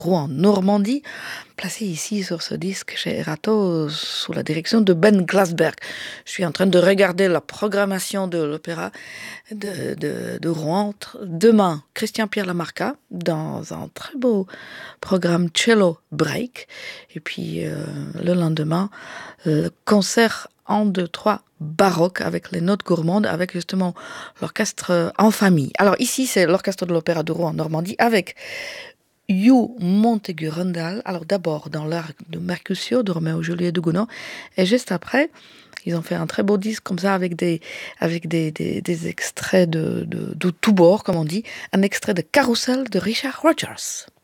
Rouen, Normandie, placé ici sur ce disque chez Erato sous la direction de Ben Glasberg. Je suis en train de regarder la programmation de l'opéra de Rouen. Demain, Christian-Pierre Lamarca dans un très beau programme cello break. Et puis le lendemain, concert 1, 2, 3 baroque avec les notes gourmandes, avec justement l'orchestre en famille. Alors ici, c'est l'orchestre de l'Opéra de Rouen en Normandie avec Hugh Montagu-Rundle. Alors d'abord dans l'art de Mercutio, de Roméo et Juliette de Gounod, et juste après, ils ont fait un très beau disque comme ça avec des extraits de tout bord, comme on dit, un extrait de Carousel de Richard Rodgers.